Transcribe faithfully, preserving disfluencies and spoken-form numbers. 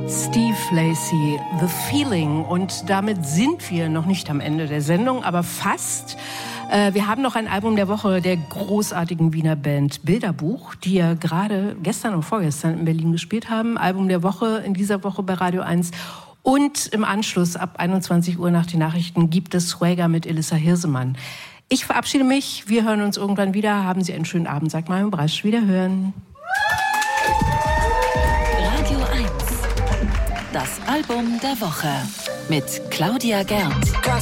Steve Lacy, The Feeling. Und damit sind wir noch nicht am Ende der Sendung, aber fast. Äh, wir haben noch ein Album der Woche der großartigen Wiener Band Bilderbuch, die ja gerade gestern und vorgestern in Berlin gespielt haben. Album der Woche in dieser Woche bei Radio eins. Und im Anschluss ab einundzwanzig Uhr nach den Nachrichten gibt es Swagger mit Elissa Hirsemann. Ich verabschiede mich. Wir hören uns irgendwann wieder. Haben Sie einen schönen Abend. Sagt Marion Brasch. Wiederhören. Radio eins. Das Album der Woche mit Claudia Gernt.